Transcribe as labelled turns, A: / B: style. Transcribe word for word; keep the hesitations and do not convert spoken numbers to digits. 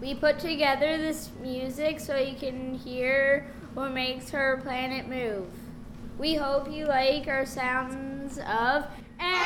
A: We put together this music so you can hear what makes her planet move. We hope you like our sounds of